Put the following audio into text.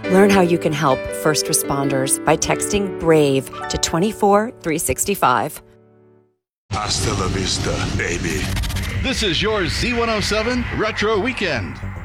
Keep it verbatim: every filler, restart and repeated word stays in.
Learn how you can help first responders by texting BRAVE to two four three six five. Hasta la vista, baby. This is your Z one oh seven Retro Weekend.